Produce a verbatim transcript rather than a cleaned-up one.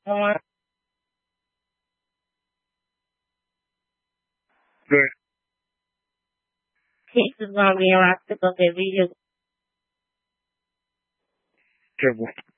Someone 네. is gonna be around to go get video. 제가 뭐